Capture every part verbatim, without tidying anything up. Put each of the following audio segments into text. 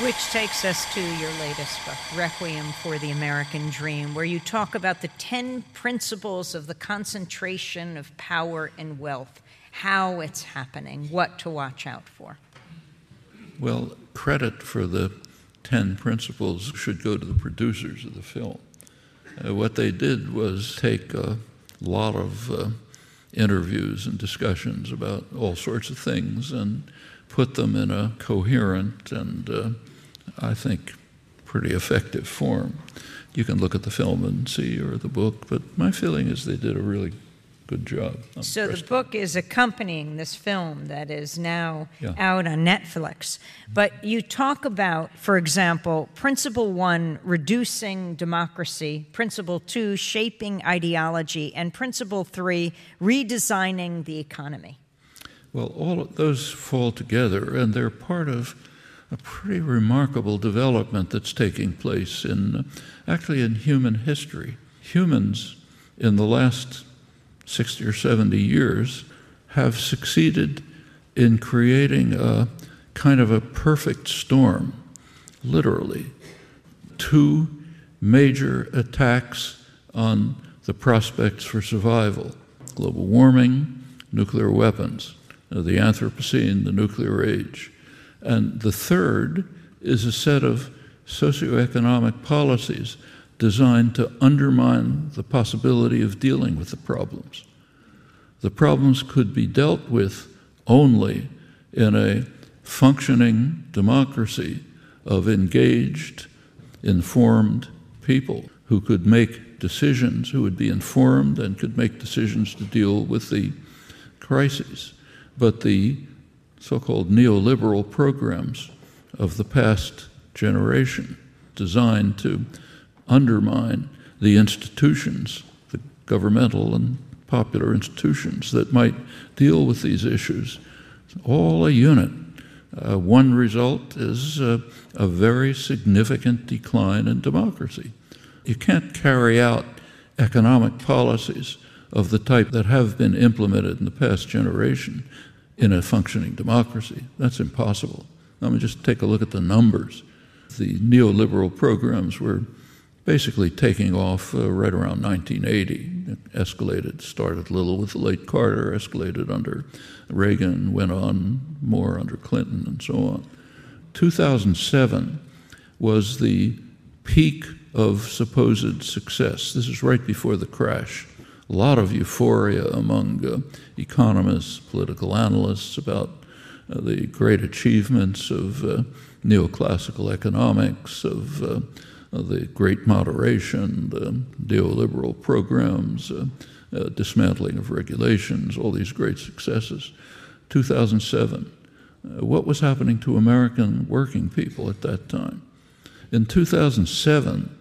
Which takes us to your latest book, Requiem for the American Dream, where you talk about the ten principles of the concentration of power and wealth, how it's happening, what to watch out for. Well, credit for the ten principles should go to the producers of the film. Uh, what they did was take a lot of uh, interviews and discussions about all sorts of things and put them in a coherent and, uh, I think, pretty effective form. You can look at the film and see, or the book, but my feeling is they did a really good job. I'm so the book is accompanying this film that is now yeah. out on Netflix. But you talk about, for example, Principle One, reducing democracy, Principle Two, shaping ideology, and Principle Three, redesigning the economy. Well, all of those fall together, and they're part of a pretty remarkable development that's taking place in, actually in human history. Humans in the last sixty or seventy years have succeeded in creating a kind of a perfect storm, literally. Two major attacks on the prospects for survival: global warming, nuclear weapons, the Anthropocene, the nuclear age. And the third is a set of socioeconomic policies designed to undermine the possibility of dealing with the problems. The problems could be dealt with only in a functioning democracy of engaged, informed people who could make decisions, who would be informed and could make decisions to deal with the crises. But the so-called neoliberal programs of the past generation, designed to undermine the institutions, the governmental and popular institutions that might deal with these issues, all a unit. Uh, one result is uh, a very significant decline in democracy. You can't carry out economic policies of the type that have been implemented in the past generation in a functioning democracy. That's impossible. I mean, just take a look at the numbers. The neoliberal programs were basically taking off uh, right around nineteen eighty. It escalated, started a little with the late Carter, escalated under Reagan, went on more under Clinton, and so on. two thousand seven was the peak of supposed success. This is right before the crash. A lot of euphoria among uh, economists, political analysts about uh, the great achievements of uh, neoclassical economics, of, uh, of the great moderation, the neoliberal programs, uh, uh, dismantling of regulations, all these great successes. two thousand seven, uh, what was happening to American working people at that time? In two thousand seven,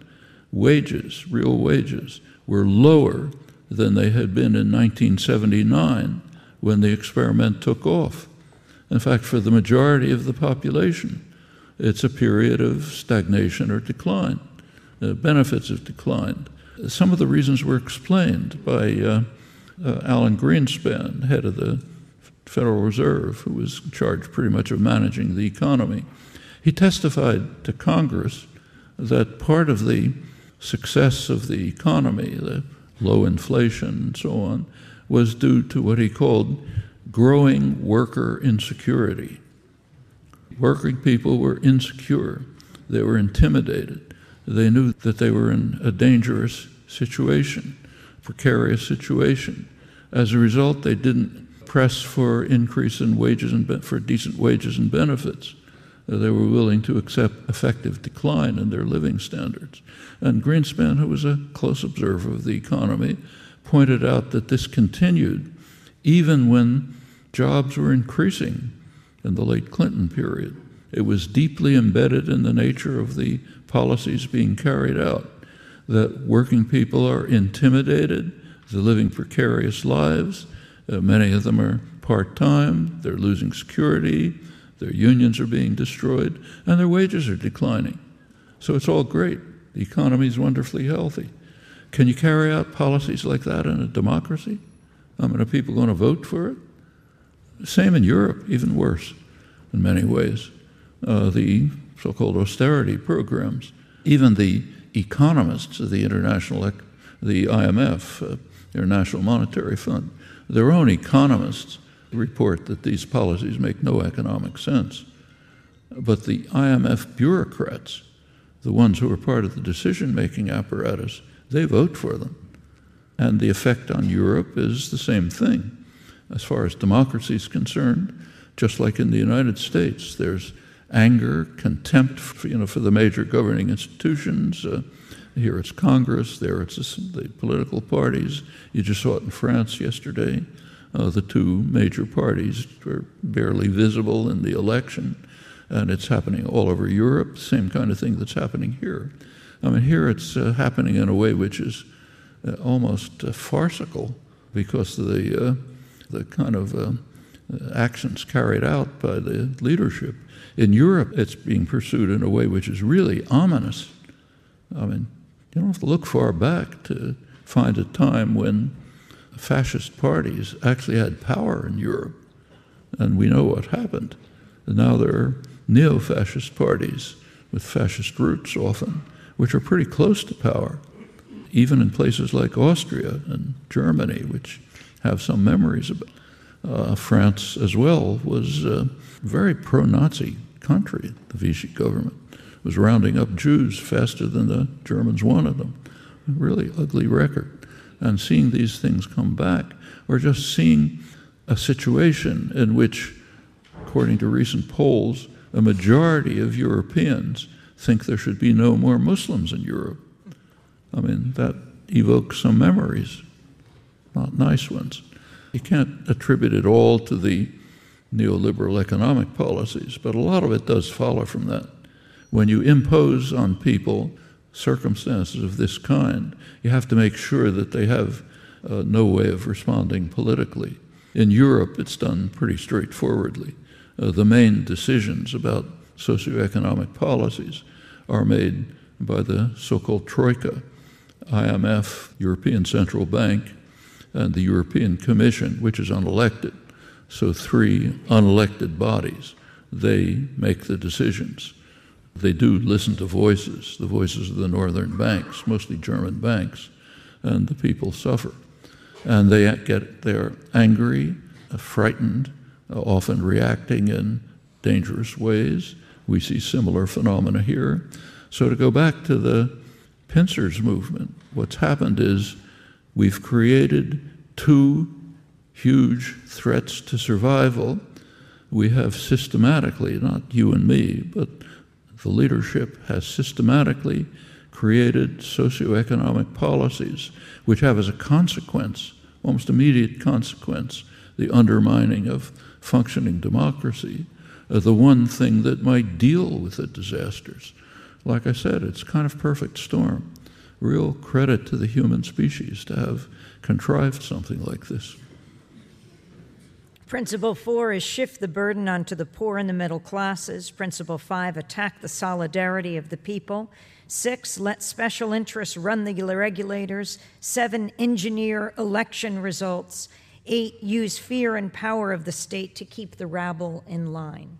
wages, real wages, were lower than they had been in nineteen seventy-nine when the experiment took off. In fact, for the majority of the population, it's a period of stagnation or decline. Uh, benefits have declined. Some of the reasons were explained by uh, uh, Alan Greenspan, head of the Federal Reserve, who was charged pretty much of managing the economy. He testified to Congress that part of the success of the economy, the low inflation and so on, was due to what he called growing worker insecurity. Working people were insecure. They were intimidated. They knew that they were in a dangerous situation, precarious situation. As a result, they didn't press for increase in wages and be- for decent wages and benefits. They were willing to accept effective decline in their living standards. And Greenspan, who was a close observer of the economy, pointed out that this continued even when jobs were increasing in the late Clinton period. It was deeply embedded in the nature of the policies being carried out, that working people are intimidated, they're living precarious lives, uh, many of them are part-time, they're losing security, their unions are being destroyed, and their wages are declining. So it's all great. The economy is wonderfully healthy. Can you carry out policies like that in a democracy? I mean, are people going to vote for it? Same in Europe, even worse in many ways. Uh, the so-called austerity programs. Even the economists of the international, the I M F, uh, International Monetary Fund, their own economists report that these policies make no economic sense. But the I M F bureaucrats, the ones who are part of the decision-making apparatus, they vote for them. And the effect on Europe is the same thing. As far as democracy is concerned, just like in the United States, there's anger, contempt for, you know, for the major governing institutions. Uh, here it's Congress, there it's the political parties. You just saw it in France yesterday. Uh, the two major parties were barely visible in the election, and it's happening all over Europe, same kind of thing that's happening here. I mean, here it's uh, happening in a way which is uh, almost uh, farcical because of the, uh, the kind of uh, actions carried out by the leadership. In Europe, it's being pursued in a way which is really ominous. I mean, you don't have to look far back to find a time when fascist parties actually had power in Europe, and we know what happened. And now there are neo-fascist parties with fascist roots often, which are pretty close to power, even in places like Austria and Germany, which have some memories of it. Uh, France as well was a very pro-Nazi country. The Vichy government was rounding up Jews faster than the Germans wanted them. A really ugly record. And seeing these things come back, or just seeing a situation in which, according to recent polls, a majority of Europeans think there should be no more Muslims in Europe. I mean, that evokes some memories, not nice ones. You can't attribute it all to the neoliberal economic policies, but a lot of it does follow from that. When you impose on people circumstances of this kind, you have to make sure that they have uh, no way of responding politically. In Europe, it's done pretty straightforwardly. Uh, the main decisions about socioeconomic policies are made by the so-called Troika, I M F, European Central Bank, and the European Commission, which is unelected. So three unelected bodies, they make the decisions. They do listen to voices, the voices of the northern banks, mostly German banks, and the people suffer. And they get, they're angry, frightened, often reacting in dangerous ways. We see similar phenomena here. So to go back to the pincers movement, what's happened is we've created two huge threats to survival. We have systematically, not you and me, but the leadership has systematically created socioeconomic policies which have as a consequence, almost immediate consequence, the undermining of functioning democracy, uh, the one thing that might deal with the disasters. Like I said, it's kind of perfect storm. Real credit to the human species to have contrived something like this. Principle four is shift the burden onto the poor and the middle classes. Principle five, attack the solidarity of the people. Six, let special interests run the regulators. Seven, engineer election results. Eight, use fear and power of the state to keep the rabble in line.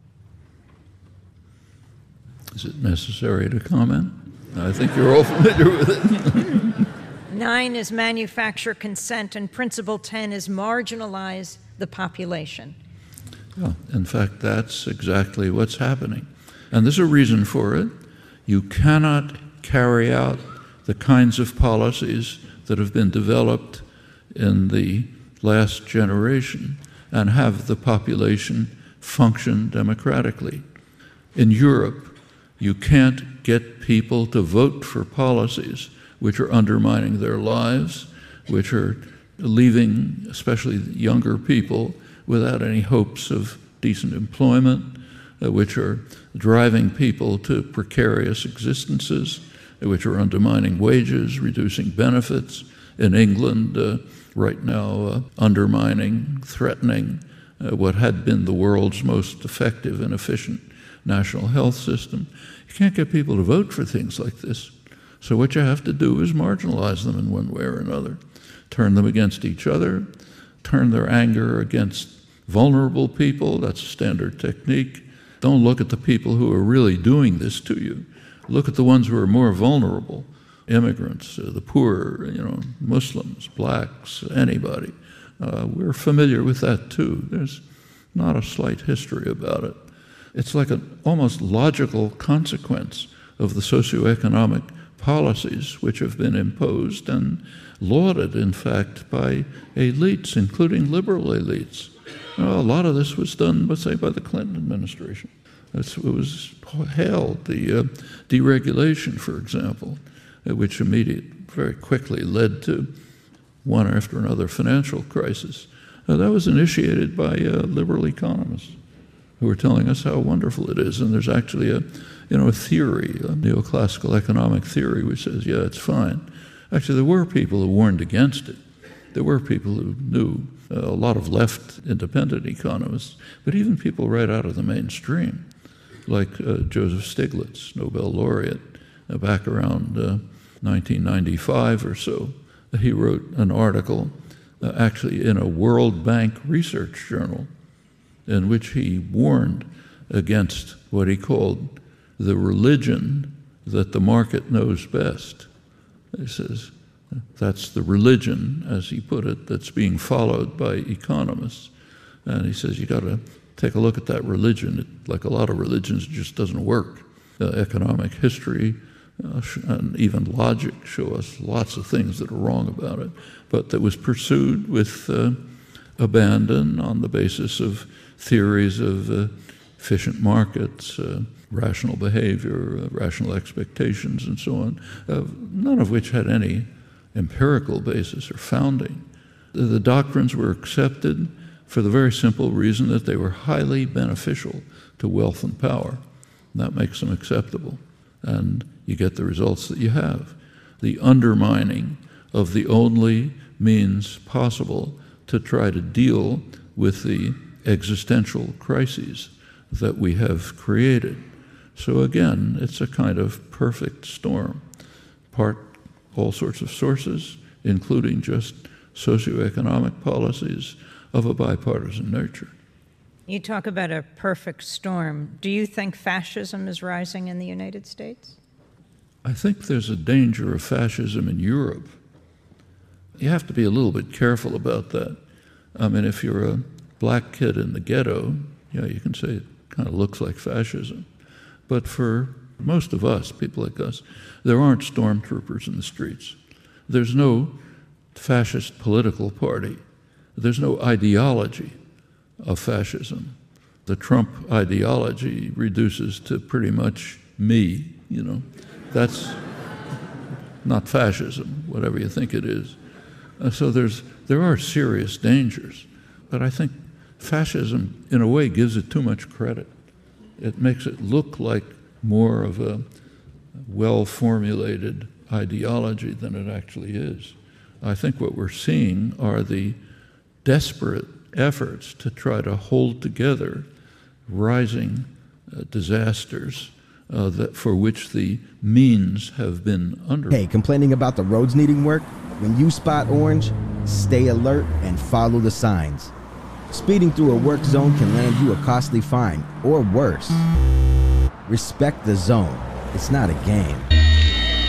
Is it necessary to comment? I think you're all familiar with it. Nine is manufacture consent, and principle ten is marginalize the population. Yeah, in fact, that's exactly what's happening. And there's a reason for it. You cannot carry out the kinds of policies that have been developed in the last generation and have the population function democratically. In Europe, you can't get people to vote for policies which are undermining their lives, which are leaving especially younger people without any hopes of decent employment, uh, which are driving people to precarious existences, uh, which are undermining wages, reducing benefits. In England, uh, right now, uh, undermining, threatening uh, what had been the world's most effective and efficient national health system. You can't get people to vote for things like this. So what you have to do is marginalize them in one way or another. Turn them against each other, turn their anger against vulnerable people. That's a standard technique. Don't look at the people who are really doing this to you. Look at the ones who are more vulnerable. Immigrants, uh, the poor, you know, Muslims, blacks, anybody. Uh, we're familiar with that too. There's not a slight history about it. It's like an almost logical consequence of the socioeconomic policies which have been imposed and lauded, in fact, by elites, including liberal elites. You know, a lot of this was done, let's say, by the Clinton administration. It's, it was hailed, the uh, deregulation, for example, which immediately, very quickly led to one after another financial crisis. Uh, that was initiated by uh, liberal economists who were telling us how wonderful it is. And there's actually a, you know, a theory, a neoclassical economic theory, which says, yeah, it's fine. Actually, there were people who warned against it. There were people who knew, uh, a lot of left independent economists, but even people right out of the mainstream, like uh, Joseph Stiglitz, Nobel laureate, uh, back around uh, nineteen ninety-five or so. He wrote an article uh, actually in a World Bank research journal in which he warned against what he called the religion that the market knows best. He says, that's the religion, as he put it, that's being followed by economists. And he says, you got to take a look at that religion. It, like a lot of religions, it just doesn't work. Uh, economic history uh, and even logic show us lots of things that are wrong about it, but that was pursued with uh, abandon on the basis of theories of uh, efficient markets, uh, rational behavior, uh, rational expectations, and so on, uh, none of which had any empirical basis or founding. The, the doctrines were accepted for the very simple reason that they were highly beneficial to wealth and power. And that makes them acceptable. And you get the results that you have. The undermining of the only means possible to try to deal with the existential crises that we have created. So again, it's a kind of perfect storm. Part all sorts of sources, including just socioeconomic policies of a bipartisan nature. You talk about a perfect storm. Do you think fascism is rising in the United States? I think there's a danger of fascism in Europe. You have to be a little bit careful about that. I mean, if you're a black kid in the ghetto, yeah, you can say it kind of looks like fascism. But for most of us, people like us, there aren't stormtroopers in the streets. There's no fascist political party. There's no ideology of fascism. The Trump ideology reduces to pretty much me, you know. That's not fascism, whatever you think it is. Uh, so there's there are serious dangers. But I think fascism, in a way, gives it too much credit. It makes it look like more of a well-formulated ideology than it actually is. I think what we're seeing are the desperate efforts to try to hold together rising uh, disasters uh, that for which the means have been under. Hey, complaining about the roads needing work? When you spot orange, stay alert and follow the signs. Speeding through a work zone can land you a costly fine, or worse. Respect the zone. It's not a game.